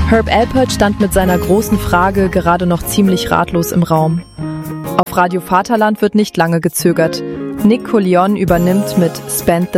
Herb Alpert stand mit seiner großen Frage gerade noch ziemlich ratlos im Raum. Auf Radio Vaterland wird nicht lange gezögert. Nick Collion übernimmt mit Spend the